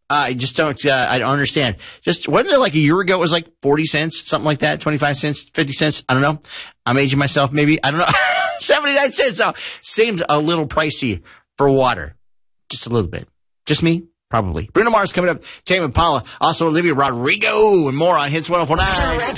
I just don't, I don't understand. Just, wasn't it like a year ago? It was like 40 cents, something like that, 25 cents, 50 cents. I don't know. I'm aging myself, maybe. I don't know. 79 cents. So seems a little pricey for water. Just a little bit. Just me? Probably. Bruno Mars coming up. Tame Impala. Also Olivia Rodrigo and more on Hits 104.9.